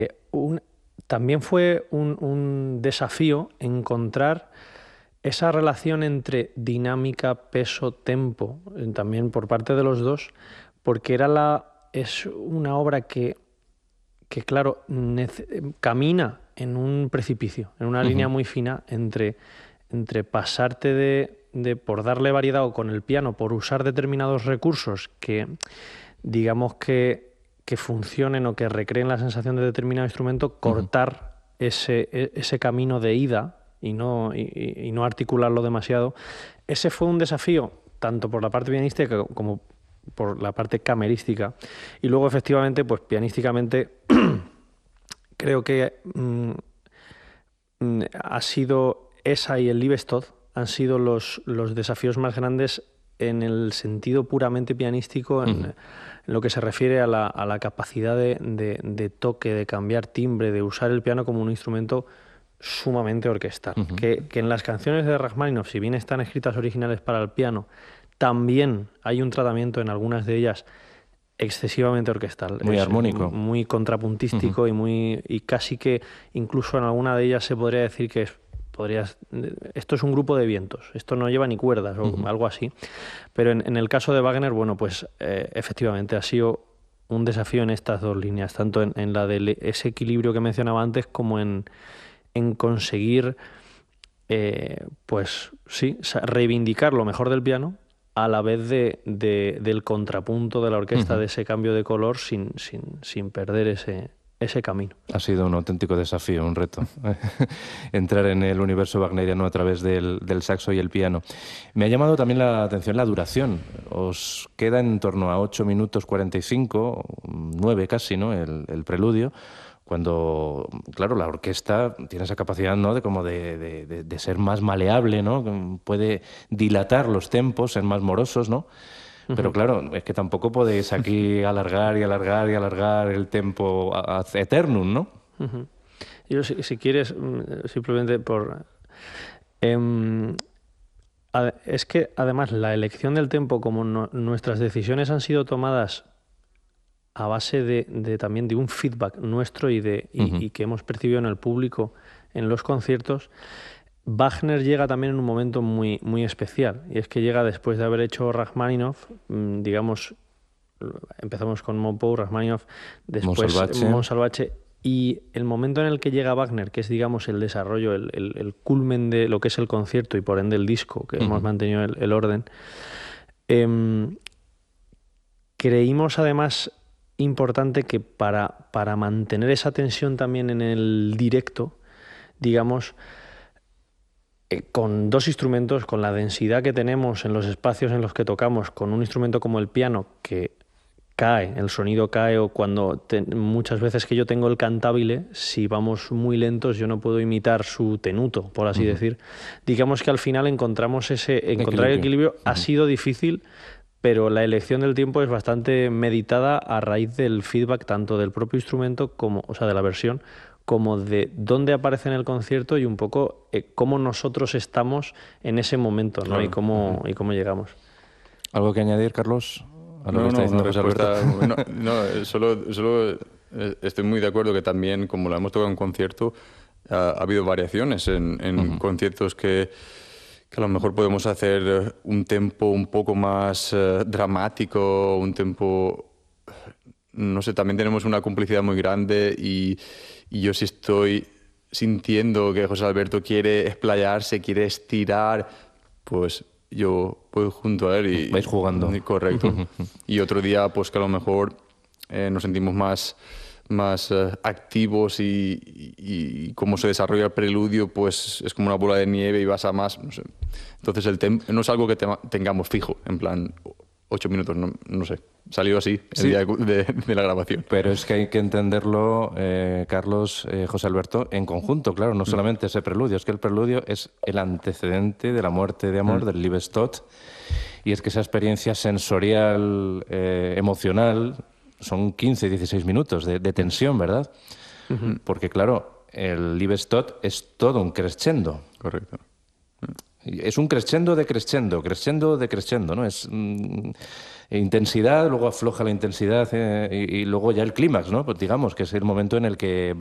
un- también fue un desafío encontrar esa relación entre dinámica, peso, tempo, también por parte de los dos, porque es una obra que claro, camina en un precipicio, en una línea Ujú. muy fina entre pasarte por darle variedad o con el piano, por usar determinados recursos que digamos que funcionen o que recreen la sensación de determinado instrumento, Ujú. cortar ese camino de ida y no articularlo demasiado. Ese fue un desafío, tanto por la parte pianística como por la parte camerística. Y luego, efectivamente, pues pianísticamente creo que ha sido esa y el Liebestod han sido los desafíos más grandes en el sentido puramente pianístico, Ujú. en lo que se refiere a la capacidad de toque, de cambiar timbre, de usar el piano como un instrumento sumamente orquestal. Ujú. Que en las canciones de Rachmaninoff, si bien están escritas originales para el piano, también hay un tratamiento en algunas de ellas excesivamente orquestal, Muy es armónico. muy Ujú. contrapuntístico y casi que incluso en alguna de ellas se podría decir que esto es un grupo de vientos, esto no lleva ni cuerdas o Ujú. algo así. Pero en el caso de Wagner, bueno, pues efectivamente ha sido un desafío en estas dos líneas, tanto en la de ese equilibrio que mencionaba antes como en conseguir, pues sí, reivindicar lo mejor del piano a la vez del contrapunto de la orquesta, Ujú. de ese cambio de color sin perder ese camino. Ha sido un auténtico desafío, un reto, entrar en el universo wagneriano a través del saxo y el piano. Me ha llamado también la atención la duración. Os queda en torno a 8 minutos 45, 9 casi, ¿no? El preludio, cuando, claro, la orquesta tiene esa capacidad, ¿no? De ser más maleable, ¿no? Puede dilatar los tempos, ser más morosos, ¿no? Pero Ujú. claro, es que tampoco podéis aquí alargar y alargar y alargar el tempo ad eternum, ¿no? Ujú. Yo, si quieres, simplemente em, es que además la elección del tempo, como nuestras decisiones han sido tomadas a base también de un feedback nuestro Ujú. y que hemos percibido en el público en los conciertos, Wagner llega también en un momento muy especial, y es que llega después de haber hecho Rachmaninoff, digamos, empezamos con Maupour, Rachmaninoff, después Monsalvatge. Monsalvatche, y el momento en el que llega Wagner, que es, digamos, el desarrollo, el culmen de lo que es el concierto y por ende el disco, que hemos Ujú. mantenido el orden, em, creímos además importante que para mantener esa tensión también en el directo, digamos, con dos instrumentos, con la densidad que tenemos en los espacios en los que tocamos, con un instrumento como el piano que cae, el sonido cae, o muchas veces que yo tengo el cantabile, si vamos muy lentos yo no puedo imitar su tenuto, por así Ujú. decir. Digamos que al final encontrar el Equilibrio. equilibrio ha Ujú. sido difícil, pero la elección del tiempo es bastante meditada a raíz del feedback tanto del propio instrumento como, o sea, de la versión, como de dónde aparece en el concierto y un poco cómo nosotros estamos en ese momento, ¿no? Claro. Ujú. Y cómo llegamos. ¿Algo que añadir, Carlos, a lo que No, está no, una diciendo José Alberto? respuesta. No, no, solo estoy muy de acuerdo que también, como lo hemos tocado en concierto, ha habido variaciones en Ujú. conciertos que a lo mejor podemos hacer un tempo un poco más dramático, un tempo, no sé, también tenemos una complicidad muy grande y yo sí estoy sintiendo que José Alberto quiere explayarse, quiere estirar, pues yo voy junto a él Vais jugando. correcto. Y otro día, pues que a lo mejor nos sentimos más activos y cómo se desarrolla el preludio, pues es como una bola de nieve y vas a más, no sé. Entonces no es algo que tengamos fijo, en plan 8 minutos, no sé. Salió así el Sí, día de la grabación. pero es que hay que entenderlo, Carlos, José Alberto, en conjunto, claro, no Mm, solamente ese preludio, es que el preludio es el antecedente de la muerte de mm, amor, del Liebestod, y es que esa experiencia sensorial, emocional, son 15, 16 minutos de mm, tensión, ¿verdad? Ujú. mm. Porque, claro, el Liebestod es todo un crescendo. Correcto. Es un crescendo de crescendo, ¿no? Es intensidad, luego afloja la intensidad y luego ya el clímax, ¿no? Pues digamos que es el momento en el que